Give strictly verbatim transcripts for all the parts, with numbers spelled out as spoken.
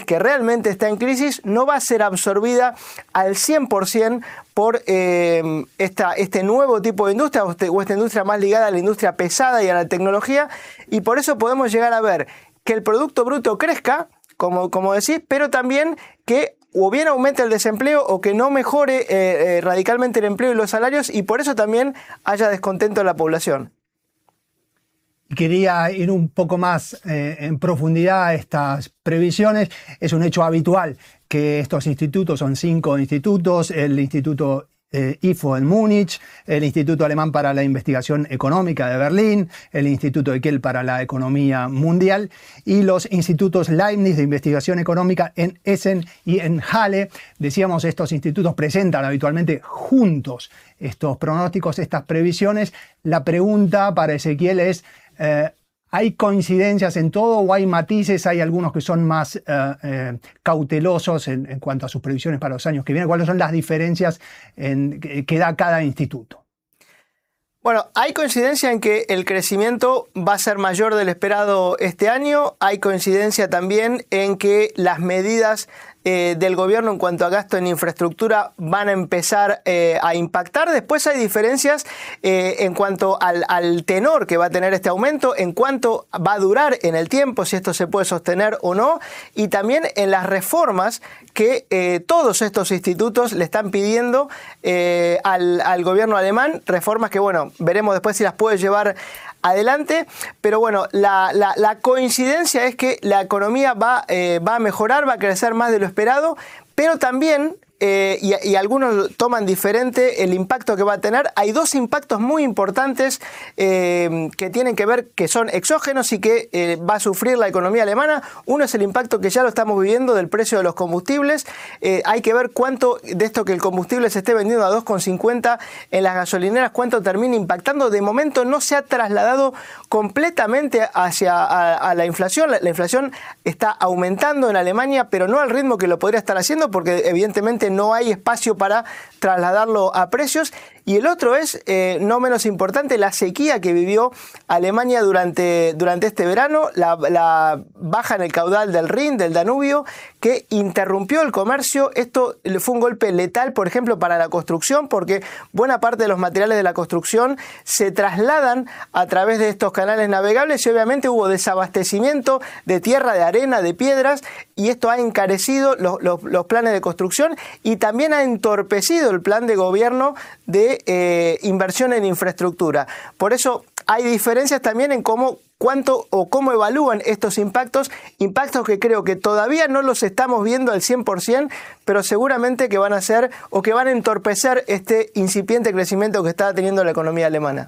que realmente está en crisis, no va a ser absorbida al cien por ciento por eh, esta, este nuevo tipo de industria o, este, o esta industria más ligada a la industria pesada y a la tecnología, y por eso podemos llegar a ver que el Producto Bruto crezca, como, como decís, pero también que o bien aumente el desempleo o que no mejore eh, eh, radicalmente el empleo y los salarios, y por eso también haya descontento en la población. Quería ir un poco más eh, en profundidad a estas previsiones. Es un hecho habitual que estos institutos, son cinco institutos, el Instituto eh, I F O en Múnich, el Instituto Alemán para la Investigación Económica de Berlín, el Instituto de Kiel para la Economía Mundial y los institutos Leibniz de Investigación Económica en Essen y en Halle. Decíamos, estos institutos presentan habitualmente juntos estos pronósticos, estas previsiones. La pregunta para Ezequiel es, Eh, ¿hay coincidencias en todo o hay matices? ¿Hay algunos que son más eh, eh, cautelosos en, en cuanto a sus previsiones para los años que vienen? ¿Cuáles son las diferencias en, que, que da cada instituto? Bueno, hay coincidencia en que el crecimiento va a ser mayor del esperado este año. Hay coincidencia también en que las medidas eh, del gobierno en cuanto a gasto en infraestructura van a empezar eh, a impactar. Después hay diferencias eh, en cuanto al, al tenor que va a tener este aumento, en cuánto va a durar en el tiempo, si esto se puede sostener o no, y también en las reformas que eh, todos estos institutos le están pidiendo eh, al, al gobierno alemán, reformas que, bueno, veremos después si las puede llevar adelante, pero bueno, la, la, la coincidencia es que la economía va, eh, va a mejorar, va a crecer más de lo esperado, pero también, eh, y, y algunos toman diferente el impacto que va a tener, hay dos impactos muy importantes eh, que tienen que ver, que son exógenos y que eh, va a sufrir la economía alemana. Uno es el impacto que ya lo estamos viviendo del precio de los combustibles. Eh, hay que ver cuánto de esto que el combustible se esté vendiendo a dos con cincuenta en las gasolineras, cuánto termina impactando. De momento no se ha trasladado completamente hacia a, a la inflación. La, la inflación está aumentando en Alemania, pero no al ritmo que lo podría estar haciendo, porque evidentemente no hay espacio para trasladarlo a precios. Y el otro es, eh, no menos importante, la sequía que vivió Alemania durante, durante este verano, la, la baja en el caudal del Rin, del Danubio, que interrumpió el comercio. Esto fue un golpe letal, por ejemplo, para la construcción, porque buena parte de los materiales de la construcción se trasladan a través de estos canales navegables y obviamente hubo desabastecimiento de tierra, de arena, de piedras, y esto ha encarecido los, los, los planes de construcción y también ha entorpecido el plan de gobierno de eh, inversión en infraestructura. Por eso hay diferencias también en cómo cuánto o cómo evalúan estos impactos, impactos que creo que todavía no los estamos viendo al cien por ciento, pero seguramente que van a ser o que van a entorpecer este incipiente crecimiento que está teniendo la economía alemana.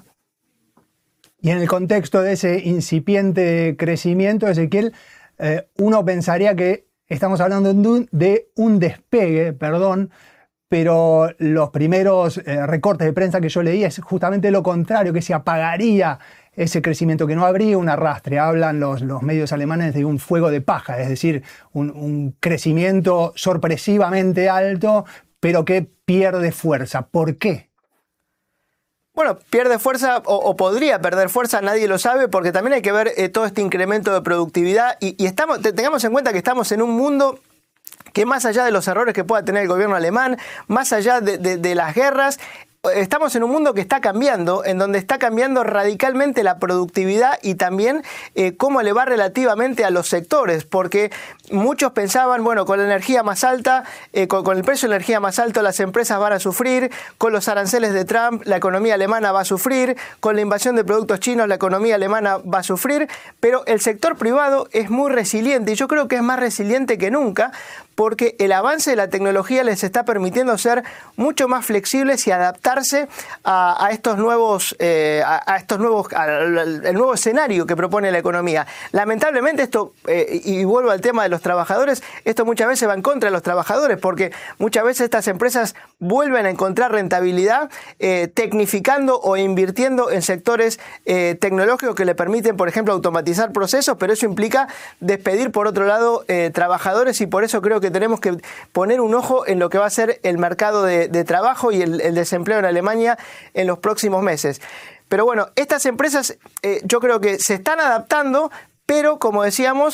Y en el contexto de ese incipiente crecimiento, Ezequiel, eh, uno pensaría que estamos hablando de un, de un despegue, perdón, pero los primeros eh, recortes de prensa que yo leí es justamente lo contrario, que se apagaría ese crecimiento, que no habría un arrastre. Hablan los, los medios alemanes de un fuego de paja, es decir, un, un crecimiento sorpresivamente alto, pero que pierde fuerza. ¿Por qué? Bueno, pierde fuerza o, o podría perder fuerza, nadie lo sabe, porque también hay que ver eh, todo este incremento de productividad y, y estamos, tengamos en cuenta que estamos en un mundo que más allá de los errores que pueda tener el gobierno alemán, más allá de, de, de las guerras, estamos en un mundo que está cambiando, en donde está cambiando radicalmente la productividad y también eh, cómo le va relativamente a los sectores, porque muchos pensaban, bueno, con la energía más alta, eh, con, con el precio de la energía más alto las empresas van a sufrir, con los aranceles de Trump la economía alemana va a sufrir, con la invasión de productos chinos la economía alemana va a sufrir, pero el sector privado es muy resiliente y yo creo que es más resiliente que nunca, porque el avance de la tecnología les está permitiendo ser mucho más flexibles y adaptarse a, a estos nuevos, eh, a, a estos nuevos, al el nuevo escenario que propone la economía. Lamentablemente esto, eh, y vuelvo al tema de los trabajadores, esto muchas veces va en contra de los trabajadores, porque muchas veces estas empresas vuelven a encontrar rentabilidad eh, tecnificando o invirtiendo en sectores eh, tecnológicos que le permiten, por ejemplo, automatizar procesos, pero eso implica despedir, por otro lado, eh, trabajadores, y por eso creo que tenemos que poner un ojo en lo que va a ser el mercado de, de trabajo y el, el desempleo en Alemania en los próximos meses. Pero bueno, estas empresas eh, yo creo que se están adaptando, pero como decíamos,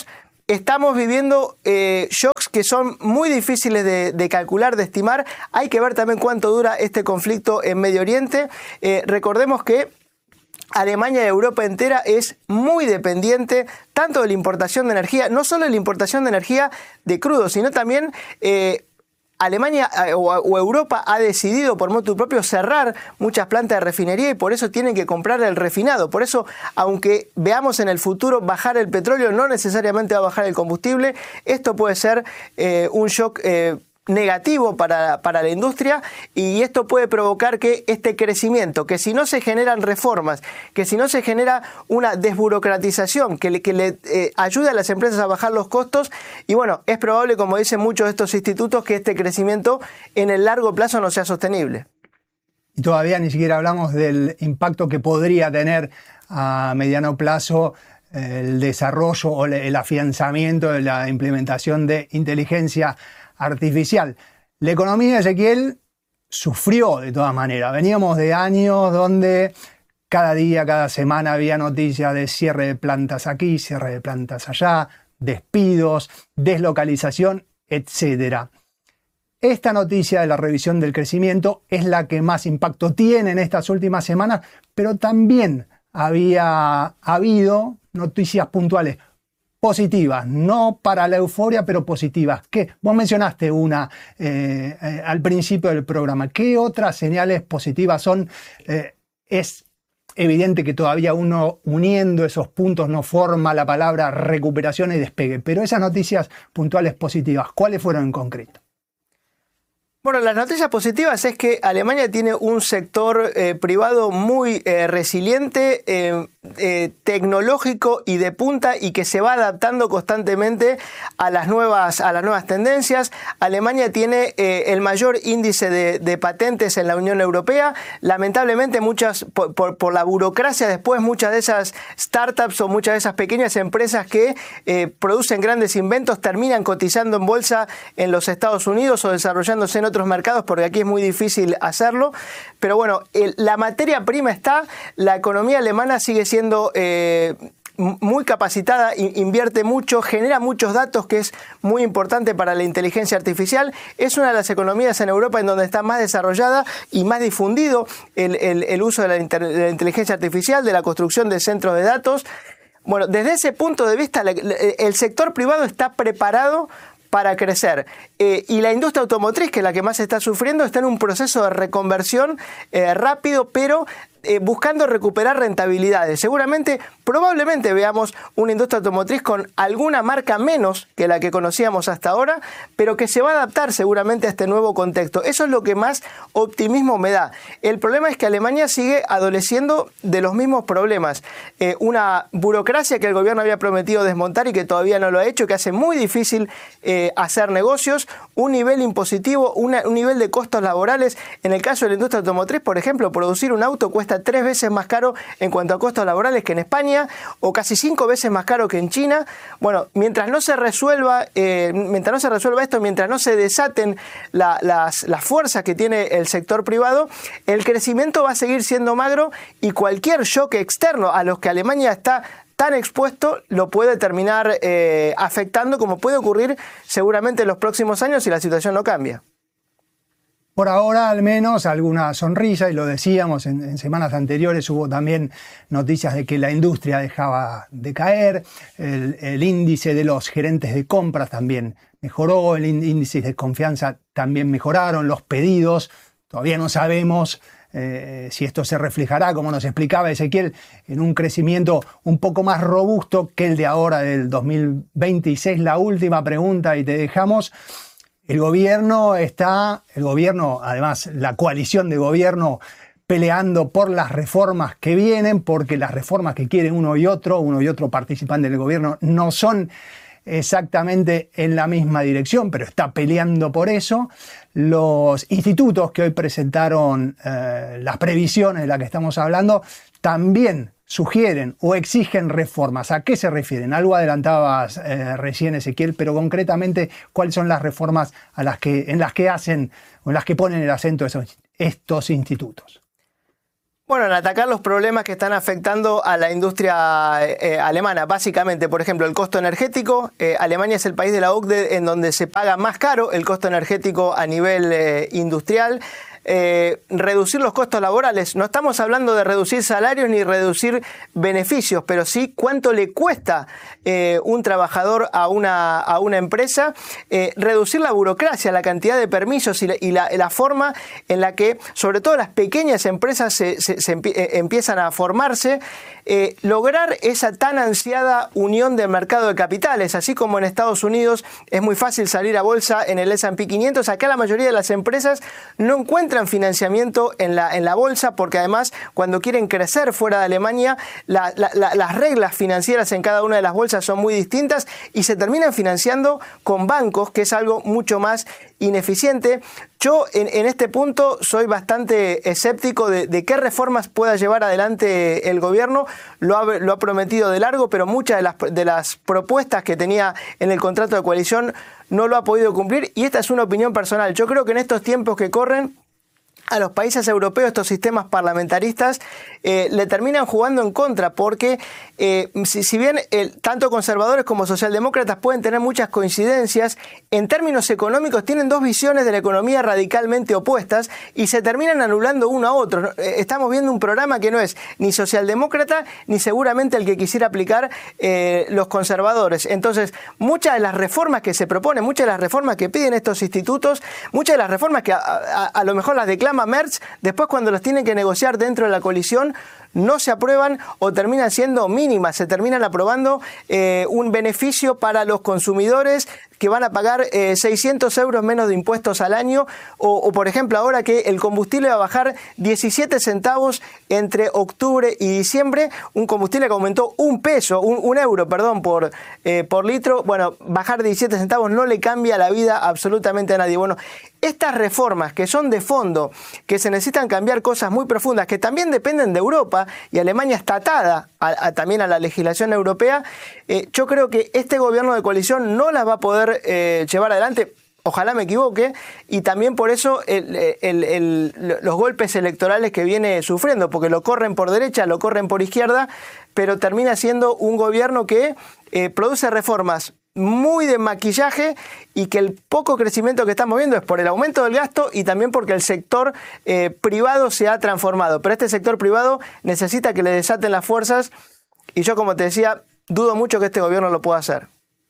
estamos viviendo eh, shocks que son muy difíciles de, de calcular, de estimar. Hay que ver también cuánto dura este conflicto en Medio Oriente. Eh, recordemos que Alemania y Europa entera es muy dependiente tanto de la importación de energía, no solo de la importación de energía de crudo, sino también eh, Alemania o, o Europa ha decidido por motu propio cerrar muchas plantas de refinería y por eso tienen que comprar el refinado. Por eso, aunque veamos en el futuro bajar el petróleo, no necesariamente va a bajar el combustible. Esto puede ser eh, un shock eh, negativo para, para la industria, y esto puede provocar que este crecimiento, que si no se generan reformas, que si no se genera una desburocratización que le, que le eh, ayude a las empresas a bajar los costos, y bueno, es probable, como dicen muchos de estos institutos, que este crecimiento en el largo plazo no sea sostenible. Y todavía ni siquiera hablamos del impacto que podría tener a mediano plazo el desarrollo o el afianzamiento de la implementación de inteligencia artificial. La economía de Ezequiel sufrió de todas maneras. Veníamos de años donde cada día, cada semana había noticias de cierre de plantas aquí, cierre de plantas allá, despidos, deslocalización, etcétera. Esta noticia de la revisión del crecimiento es la que más impacto tiene en estas últimas semanas, pero también había habido noticias puntuales positivas, no para la euforia, pero positivas. ¿Qué? Vos mencionaste una eh, eh, al principio del programa. ¿Qué otras señales positivas son? Eh, es evidente que todavía uno uniendo esos puntos no forma la palabra recuperación y despegue, pero esas noticias puntuales positivas, ¿cuáles fueron en concreto? Bueno, las noticias positivas es que Alemania tiene un sector eh, privado muy eh, resiliente, eh, eh, tecnológico y de punta, y que se va adaptando constantemente a las nuevas, a las nuevas tendencias. Alemania tiene eh, el mayor índice de, de patentes en la Unión Europea. Lamentablemente, muchas por, por, por la burocracia después, muchas de esas startups o muchas de esas pequeñas empresas que eh, producen grandes inventos terminan cotizando en bolsa en los Estados Unidos o desarrollándose en otros otros mercados, porque aquí es muy difícil hacerlo. Pero bueno, el, la materia prima está, la economía alemana sigue siendo eh, muy capacitada, invierte mucho, genera muchos datos, que es muy importante para la inteligencia artificial. Es una de las economías en Europa en donde está más desarrollada y más difundido el, el, el uso de la, inter, de la inteligencia artificial, de la construcción de centros de datos. Bueno, desde ese punto de vista, el sector privado está preparado para crecer. Eh, y la industria automotriz, que es la que más está sufriendo, está en un proceso de reconversión eh, rápido, pero eh, buscando recuperar rentabilidades. Seguramente, probablemente veamos una industria automotriz con alguna marca menos que la que conocíamos hasta ahora, pero que se va a adaptar seguramente a este nuevo contexto. Eso es lo que más optimismo me da. El problema es que Alemania sigue adoleciendo de los mismos problemas. Eh, una burocracia que el gobierno había prometido desmontar y que todavía no lo ha hecho, que hace muy difícil eh, hacer negocios, un nivel impositivo, una, un nivel de costos laborales. En el caso de la industria automotriz, por ejemplo, producir un auto cuesta tres veces más caro en cuanto a costos laborales que en España, o casi cinco veces más caro que en China. Bueno, mientras no se resuelva, eh, mientras no se resuelva esto, mientras no se desaten la, las, las fuerzas que tiene el sector privado, el crecimiento va a seguir siendo magro, y cualquier shock externo a los que Alemania está tan expuesto lo puede terminar eh, afectando, como puede ocurrir seguramente en los próximos años si la situación no cambia. Por ahora, al menos, alguna sonrisa, y lo decíamos en, en semanas anteriores, hubo también noticias de que la industria dejaba de caer, el, el índice de los gerentes de compras también mejoró, el índice de confianza también mejoraron, los pedidos, todavía no sabemos eh, si esto se reflejará, como nos explicaba Ezequiel, en un crecimiento un poco más robusto que el de ahora, del dos mil veintiséis. La última pregunta y te dejamos. El gobierno está, el gobierno, además la coalición de gobierno, peleando por las reformas que vienen, porque las reformas que quieren uno y otro, uno y otro participante del gobierno, no son exactamente en la misma dirección, pero está peleando por eso. Los institutos que hoy presentaron eh, las previsiones de las que estamos hablando también sugieren o exigen reformas. ¿A qué se refieren? Algo adelantabas eh, recién, Ezequiel, pero concretamente, ¿cuáles son las reformas a las que, en las que hacen o en las que ponen el acento esos, estos institutos? Bueno, en atacar los problemas que están afectando a la industria eh, alemana, básicamente, por ejemplo, el costo energético. Eh, Alemania es el país de la O C D E en donde se paga más caro el costo energético a nivel eh, industrial. Eh, reducir los costos laborales. No estamos hablando de reducir salarios ni reducir beneficios, pero sí cuánto le cuesta eh, un trabajador a una, a una empresa. Eh, reducir la burocracia, la cantidad de permisos y la, y la, la forma en la que, sobre todo las pequeñas empresas, se, se, se empie, eh, empiezan a formarse. Eh, lograr esa tan ansiada unión del mercado de capitales, así como en Estados Unidos es muy fácil salir a bolsa en el ese and pe quinientos, acá la mayoría de las empresas no encuentran financiamiento en la, en la bolsa porque además cuando quieren crecer fuera de Alemania la, la, la, las reglas financieras en cada una de las bolsas son muy distintas y se terminan financiando con bancos, que es algo mucho más ineficiente. Yo en, en este punto soy bastante escéptico de, de qué reformas pueda llevar adelante el gobierno. Lo ha, lo ha prometido de largo, pero muchas de las, de las propuestas que tenía en el contrato de coalición no lo ha podido cumplir y esta es una opinión personal. Yo creo que en estos tiempos que corren a los países europeos estos sistemas parlamentaristas eh, le terminan jugando en contra porque eh, si, si bien el, tanto conservadores como socialdemócratas pueden tener muchas coincidencias, en términos económicos tienen dos visiones de la economía radicalmente opuestas y se terminan anulando uno a otro. Eh, estamos viendo un programa que no es ni socialdemócrata ni seguramente el que quisiera aplicar eh, los conservadores. Entonces, muchas de las reformas que se proponen, muchas de las reformas que piden estos institutos, muchas de las reformas que a, a, a lo mejor las declaman Merz, después cuando los tienen que negociar dentro de la coalición no se aprueban o terminan siendo mínimas, se terminan aprobando eh, un beneficio para los consumidores que van a pagar eh, seiscientos euros menos de impuestos al año o, o por ejemplo ahora que el combustible va a bajar diecisiete centavos entre octubre y diciembre, un combustible que aumentó un peso, un, un euro, perdón, por, eh, por litro. Bueno, bajar diecisiete centavos no le cambia la vida absolutamente a nadie. Bueno, estas reformas que son de fondo, que se necesitan cambiar cosas muy profundas, que también dependen de Europa, y Alemania está atada a, a, también a la legislación europea, eh, yo creo que este gobierno de coalición no las va a poder eh, llevar adelante. Ojalá me equivoque, y también por eso el, el, el, los golpes electorales que viene sufriendo, porque lo corren por derecha, lo corren por izquierda, pero termina siendo un gobierno que eh, produce reformas muy de maquillaje y que el poco crecimiento que estamos viendo es por el aumento del gasto y también porque el sector eh, privado se ha transformado. Pero este sector privado necesita que le desaten las fuerzas y yo, como te decía, dudo mucho que este gobierno lo pueda hacer.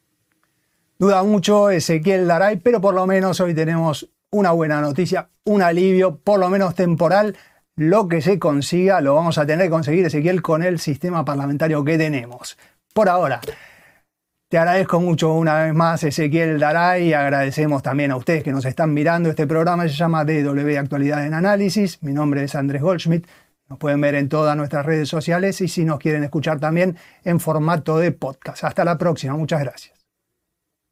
Duda mucho Ezequiel Daray, pero por lo menos hoy tenemos una buena noticia, un alivio, por lo menos temporal. Lo que se consiga lo vamos a tener que conseguir, Ezequiel, con el sistema parlamentario que tenemos. Por ahora. Te agradezco mucho una vez más, Ezequiel Daray, y agradecemos también a ustedes que nos están mirando. Este programa se llama D W Actualidad en Análisis. Mi nombre es Andrés Goldschmidt. Nos pueden ver en todas nuestras redes sociales y si nos quieren escuchar también en formato de podcast. Hasta la próxima. Muchas gracias.